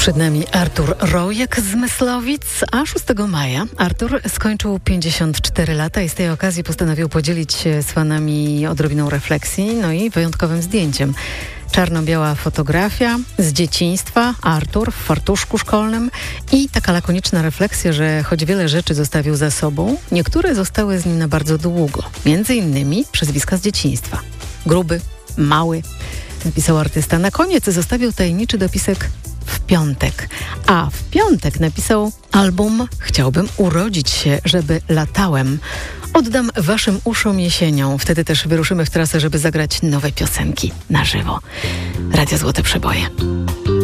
Przed nami Artur Rojek z Myslowic, a 6 maja Artur skończył 54 lata i z tej okazji postanowił podzielić się z fanami odrobiną refleksji, no i wyjątkowym zdjęciem. Czarno-biała fotografia z dzieciństwa, Artur w fartuszku szkolnym i taka lakoniczna refleksja, że choć wiele rzeczy zostawił za sobą, niektóre zostały z nim na bardzo długo. Między innymi przezwiska z dzieciństwa. Gruby, mały, napisał artysta. Na koniec zostawił tajemniczy dopisek w piątek. A w piątek napisał album Chciałbym urodzić się, żeby latałem. Oddam waszym uszom jesienią. Wtedy też wyruszymy w trasę, żeby zagrać nowe piosenki na żywo. Radio Złote Przeboje.